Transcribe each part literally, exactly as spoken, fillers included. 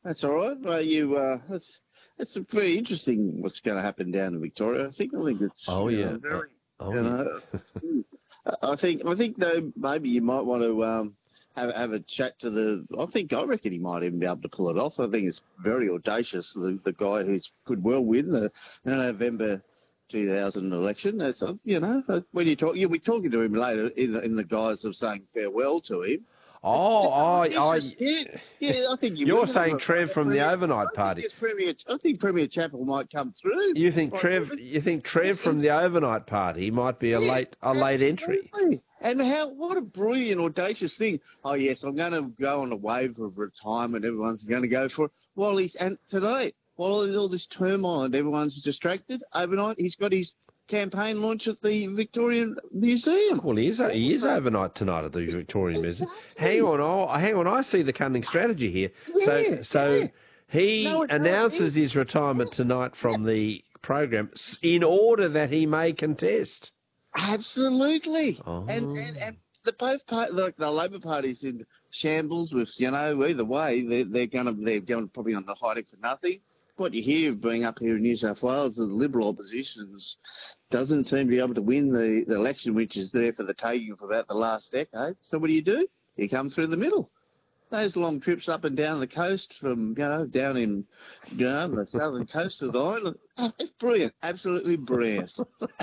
That's all right. Well, you, uh, that's, that's very interesting what's going to happen down in Victoria. I think, I think it's, Oh you yeah. know, Uh, very, oh you yeah. know, I think, I think though, maybe you might want to, um, have, have a chat to the, I think, I reckon he might even be able to pull it off. I think it's very audacious. The, the guy who's could well win the, the November two thousand election. That's, uh, you know, uh, when you talk, you'll be talking to him later in, in the guise of saying farewell to him. It's, Oh, it's I, audacious. I, Yeah, yeah, I think you you're will have saying a, Trev a from the premier. overnight I think party. it's premier. I think Premier Chapel might come through. You think Like, Trev? You think Trev from he's, the overnight party might be a yeah, late a late entry? absolutely. And how? What a brilliant, audacious thing! Oh yes, I'm going to go on a wave of retirement. Everyone's going to go for it. While he's and today, while there's all this turmoil and everyone's distracted, overnight he's got his campaign launch at the Victorian Museum. Well, he is he is Also, overnight tonight at the Victorian Museum. Hang exactly. on, oh, hang on, I see the cunning strategy here. So, Yeah, so yeah. No, he it, no, it announces is. his retirement tonight from the program s- in order that he may contest. Absolutely. And Oh, and, and the both part, like the Labor Party's in shambles with, you know, either way, they're, they're going to, they're going probably on the hiding for nothing. What you hear being up here in New South Wales, the Liberal oppositions doesn't seem to be able to win the, the election, which is there for the taking for about the last decade. So what do you do? You come through the middle. Those long trips up and down the coast from, you know, down in, you know, the southern coast of the island. Oh, it's brilliant. Absolutely brilliant.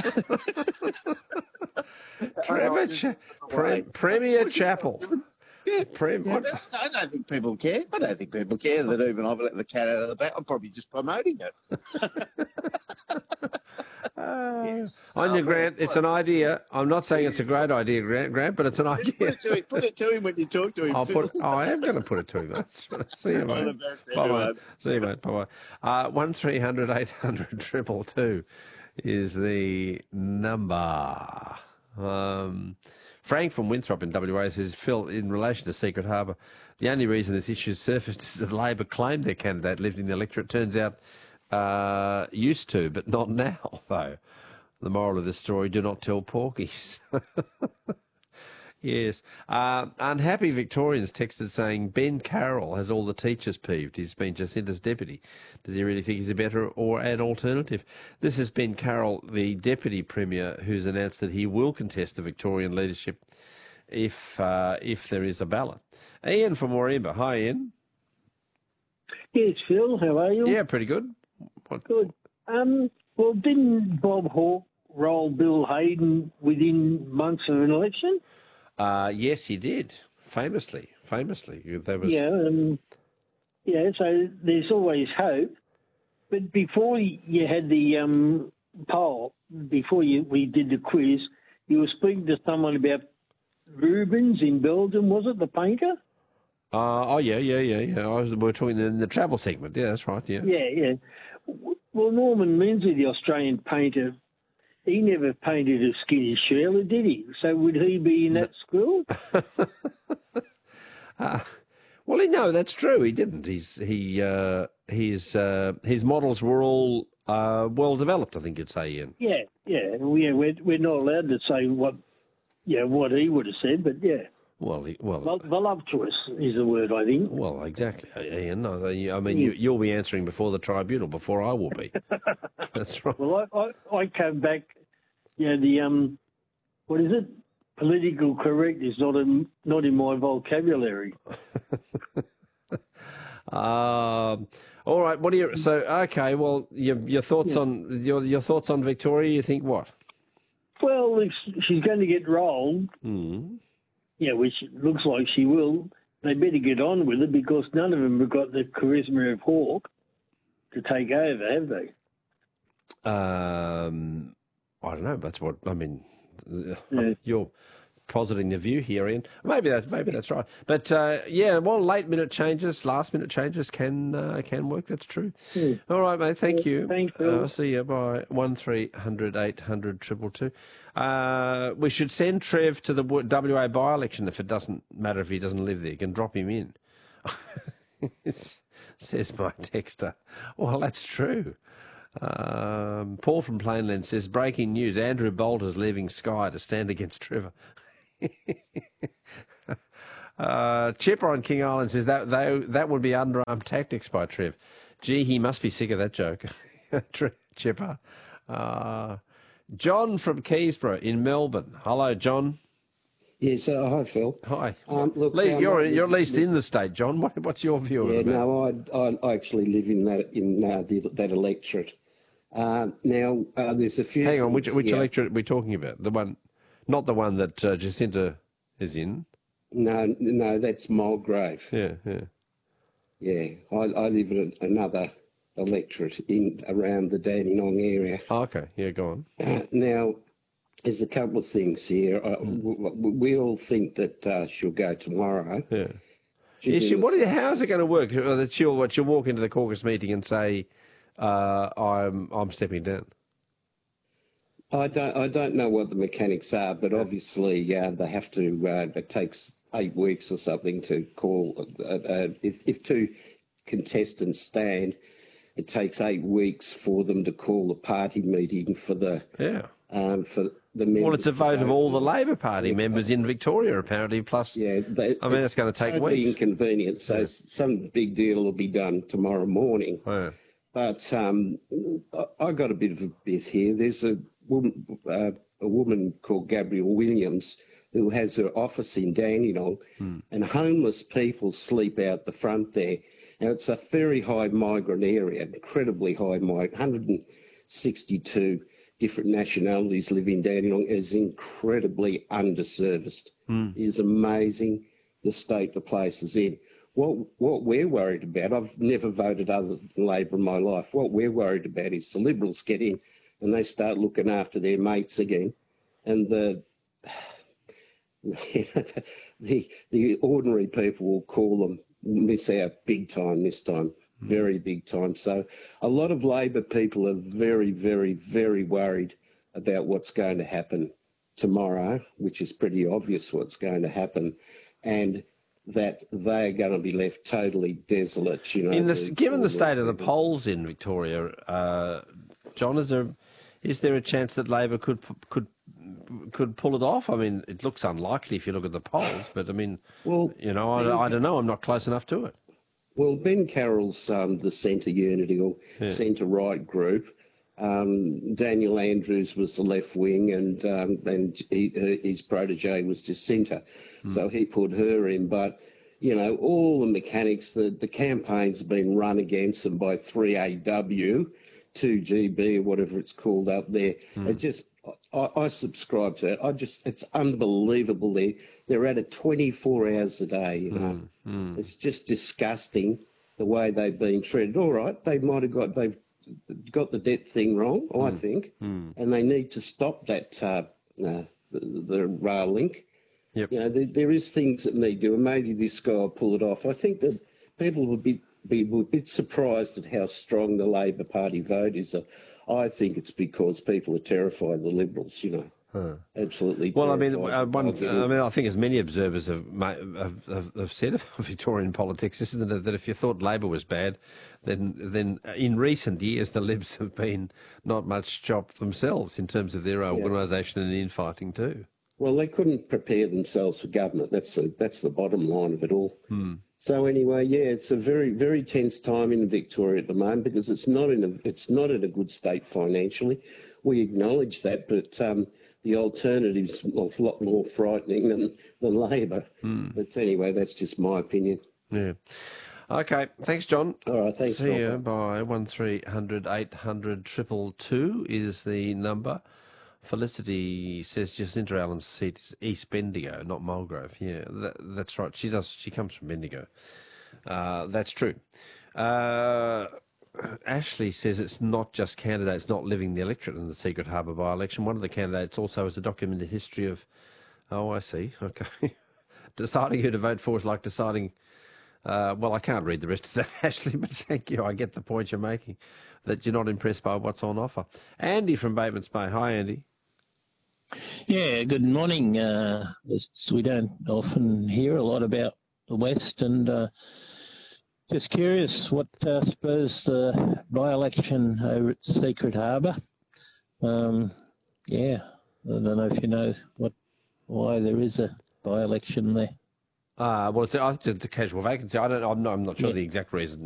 I know, I Trevor just Cha- got Pre- away. Premier What you Chapel. got, yeah, Prem- yeah, what? but I don't think people care. I don't think people care that even I've let the cat out of the bag. I'm probably just promoting it. Uh, Yes. on Oh, your man. Grant, it's an idea. I'm not saying it's a great idea, Grant, Grant, but it's an Just put idea. it to him. Put it to him when you talk to him, I'll Phil. put. Oh, I am going to put it to him. That's right. See you, All mate. the best, Bye bye. everyone. See you, mate. Bye bye. Uh, one three hundred eight hundred triple two is the number. Um, Frank from Winthrop in W A says, Phil, in relation to Secret Harbour, the only reason this issue surfaced is that Labor claimed their candidate lived in the electorate. Turns out, uh, used to, but not now, though. The moral of this story, do not tell porkies. Yes. Uh, unhappy Victorians texted saying Ben Carroll has all the teachers peeved. He's been Jacinta's deputy. Does he really think he's a better or an alternative? This is Ben Carroll, the deputy premier, who's announced that he will contest the Victorian leadership if uh, if there is a ballot. Ian from Warringah. Hi, Ian. Yes, Phil, how are you? Yeah, pretty good. What? Good. Um, well, didn't Bob Hawke roll Bill Hayden within months of an election? Uh, yes, he did. Famously. Famously. There was... Yeah, um, yeah, so there's always hope. But before you had the um, poll, before you, we did the quiz, you were speaking to someone about Rubens in Belgium, was it, the painter? Uh, oh, yeah, yeah, yeah, yeah. I was, we were talking in the travel segment. Yeah, that's right, yeah. Yeah, yeah. Well, Norman Minsley, the Australian painter, he never painted a skinny Shirley, did he? So would he be in that school? uh, well, no, that's true. He didn't. He's he uh, his uh, his models were all uh, well developed. I think you'd say, Ian. Yeah, yeah, well, yeah. We're we're not allowed to say what, yeah, what he would have said, but yeah. Well, he, well, Vol- voluptuous is the word, I think. Well, exactly, Ian. No, I mean, you, you'll be answering before the tribunal, before I will be. That's right. Well, I, I, I came back, you know, the, um, what is it? Political correct is not in, not in my vocabulary. um, all right, what do you, so, okay, well, your, your thoughts Yeah. on, your, your thoughts on Victoria, you think what? Well, if she's going to get rolled, Mm. yeah, which looks like she will, they better get on with it because none of them have got the charisma of Hawke to take over, have they? Um, I don't know. That's what I mean. Yeah. You're positing the view here, Ian. Maybe that maybe that's right. But uh, yeah, well, late minute changes, last minute changes can uh, can work. That's true. Yeah. All right, mate. Thank Yeah, you. thanks, Phil. Uh, see you. Bye. One three hundred eight hundred triple two. Uh, we should send Trev to the W A by election if it doesn't matter if he doesn't live there. You can drop him in. Says my texter. Well, that's true. Um, Paul from Plainland says, breaking news, Andrew Bolt is leaving Sky to stand against Trevor. Uh, Chipper on King Island says that they, that would be underarm tactics by Trev. Gee, he must be sick of that joke. Chipper. Uh, John from Keysborough in Melbourne. Hello, John. Yes, uh, hi, Phil. Hi. Um, look, Lee, um, you're I- you're at least in the state, John. What, what's your view Yeah, of it? no, I, I, I actually live in that in uh, the, that electorate. Uh, now, uh, there's a few. Hang on, which things which here. electorate are we talking about? The one, not the one that uh, Jacinta is in. No, no, that's Mulgrave. Yeah, yeah. Yeah, I, I live in another electorate in around the Dandenong area. Oh, okay, yeah, go on. Uh, now, there's a couple of things here. Uh, w- w- we all think that uh, she'll go tomorrow. Yeah. She's Is she, in what the- is, how's it going to work? Uh, That she'll what she'll walk into the caucus meeting and say, uh, "I'm I'm stepping down." I don't, I don't know what the mechanics are, but obviously uh, they have to. Uh, it takes eight weeks or something to call. Uh, uh, if, if two contestants stand, it takes eight weeks for them to call a party meeting for the Yeah. um, for the members. Well, it's a to vote of vote. all the Labor Party members in Victoria, apparently. Plus, Yeah, they, I mean, it's it's going to take totally weeks. inconvenient. So some big deal will be done tomorrow morning. Yeah. But um, I, I got a bit of a bit here. There's a woman, uh, a woman called Gabrielle Williams who has her office in Dandenong, and homeless people sleep out the front there. Now, it's a very high migrant area, incredibly high migrant. one hundred sixty-two different nationalities live in Dandenong. It is incredibly underserviced. It is amazing the state the place is in. What, what we're worried about, I've never voted other than Labor in my life. What we're worried about is the Liberals get in and they start looking after their mates again. And the, the, the ordinary people will call them, miss out big time this time, very big time. So a lot of Labor people are very, very, very worried about what's going to happen tomorrow, which is pretty obvious what's going to happen. And that they're going to be left totally desolate, you know. In the, the- given the the state of the people. polls in Victoria, uh, John, is there is there a chance that Labor could could could pull it off? I mean, it looks unlikely if you look at the polls, but I mean, Well, you know, I, I don't know. I'm not close enough to it. Well, Ben Carroll's um, the Centre Unity or Centre Right group. Um, Daniel Andrews was the left wing, and um, and he, her, his protege was Jacinta, so he put her in. But you know, all the mechanics, the the campaign's been run against them by three A W, two G B, or whatever it's called up there. It just, I, I subscribe to it. I just, it's unbelievable. They they're at it twenty-four hours a day. You know, it's just disgusting the way they've been treated. All right, they might have got they've got the debt thing wrong, I think, and they need to stop that uh, uh, the, the rail link. Yep. You know, there, there is things that need doing. Maybe this guy will pull it off. I think that people would be, be a bit surprised at how strong the Labor Party vote is. Uh, I think it's because people are terrified of the Liberals, you know. Huh. Absolutely. Well, I mean, terrified uh, one, of them. I mean, I think as many observers have, ma- have, have, have said of Victorian politics, isn't it, that if you thought Labor was bad, then then in recent years the Libs have been not much chop themselves in terms of their organisation and infighting too. Well, they couldn't prepare themselves for government. That's the that's the bottom line of it all. Hmm. So anyway, yeah, it's a very very tense time in Victoria at the moment because it's not in a it's not in a good state financially. We acknowledge that, but um, the alternative's a lot more frightening than than Labor. Hmm. But anyway, that's just my opinion. Yeah. Okay. Thanks, John. All right, thanks. See Phil. you. Bye. One three hundred eight hundred triple two is the number. Felicity says Jacinta Allen's seat is East Bendigo, not Mulgrave. Yeah, that, that's right. She does. She comes from Bendigo. Uh, that's true. Uh, Ashley says it's not just candidates not living the electorate in the Secret Harbour by-election. One of the candidates also has a documented history of, oh, I see, okay. Deciding who to vote for is like deciding, uh, well, I can't read the rest of that, Ashley, but thank you. I get the point you're making, that you're not impressed by what's on offer. Andy from Batemans Bay. Hi, Andy. Yeah, good morning. Uh, it's- we don't often hear a lot about the West, and uh, just curious what uh, spurs the by-election over at Secret Harbour. Um, yeah, I don't know if you know what why there is a by-election there. Uh, well, it's, I think it's a casual vacancy. I don't. I'm not. I'm not sure Yeah. the exact reason